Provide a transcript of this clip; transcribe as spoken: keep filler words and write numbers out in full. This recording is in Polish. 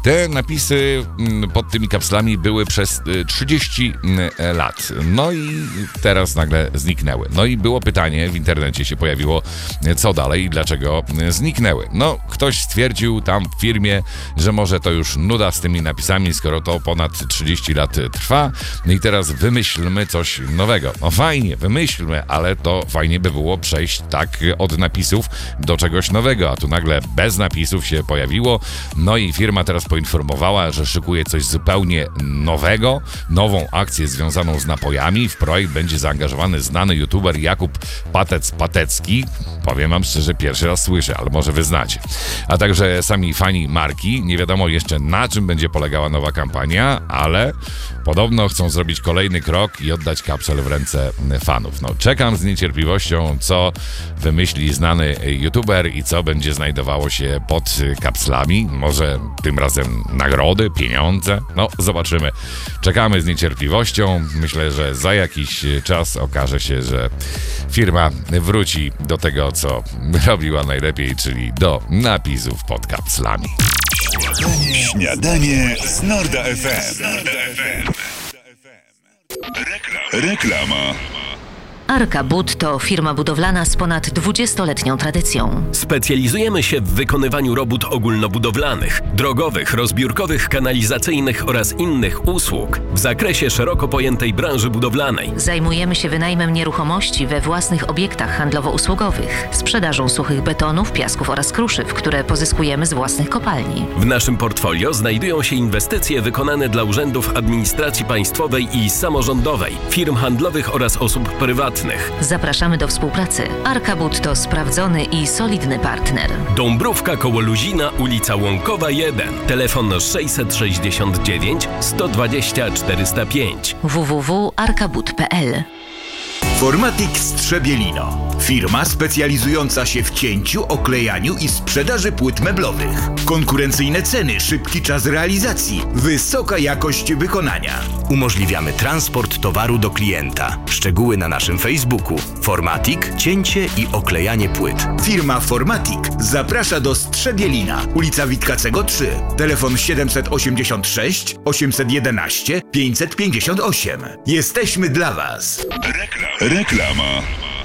Te napisy pod tymi kapslami były przez trzydzieści lat. No i teraz nagle zniknęły. No i było pytanie, w internecie się pojawiło, co dalej i dlaczego zniknęły. No, ktoś stwierdził tam w firmie, że może to już nuda z tymi napisami, skoro to ponad trzydzieści lat trwa. I teraz wymyślmy coś nowego. No fajnie, wymyślmy, ale to fajnie by było przejść tak od napisów do czegoś nowego, a tu nagle bez napisów się pojawiło. No i firma teraz poinformowała, że szykuje coś zupełnie nowego, nową akcję związaną z napojami. W projekt będzie zaangażowany znany youtuber Jakub Patec-Patecki. Powiem wam szczerze, pierwszy raz słyszę, ale może wy znacie. A także sami fani marki. Nie wiadomo jeszcze, na czym będzie polegała nowa kampania, ale podobno chcą zrobić kolejny krok i oddać kapsel w ręce fanów. No, czekam z niecierpliwością, co wymyśli znany youtuber i co będzie znajdowało się pod kapslami. Może tym razem nagrody, pieniądze? No, zobaczymy. Czekamy z niecierpliwością. Myślę, że za jakiś czas okaże się, że firma wróci do tego, co robiła najlepiej, czyli do napisów pod kapslami. Śniadanie z Norda F M. Reklama. Arka Bud to firma budowlana z ponad dwudziestoletnią tradycją. Specjalizujemy się w wykonywaniu robót ogólnobudowlanych, drogowych, rozbiórkowych, kanalizacyjnych oraz innych usług w zakresie szeroko pojętej branży budowlanej. Zajmujemy się wynajmem nieruchomości we własnych obiektach handlowo-usługowych, sprzedażą suchych betonów, piasków oraz kruszyw, które pozyskujemy z własnych kopalni. W naszym portfolio znajdują się inwestycje wykonane dla urzędów administracji państwowej i samorządowej, firm handlowych oraz osób prywatnych. Zapraszamy do współpracy. Arka Bud to sprawdzony i solidny partner. Dąbrówka koło Luzina, ulica Łąkowa jeden. Telefon sześćset sześćdziesiąt dziewięć sto dwadzieścia czterysta pięć. w w w kropka arkabud kropka p l. Formatik Strzebielino. Firma specjalizująca się w cięciu, oklejaniu i sprzedaży płyt meblowych. Konkurencyjne ceny, szybki czas realizacji, wysoka jakość wykonania. Umożliwiamy transport towaru do klienta. Szczegóły na naszym Facebooku. Formatik, cięcie i oklejanie płyt. Firma Formatik zaprasza do Strzebielina, ulica Witkacego trzy. Telefon siedemset osiemdziesiąt sześć osiemset jedenaście pięćset pięćdziesiąt osiem. Jesteśmy dla Was. Reklam. Reklama.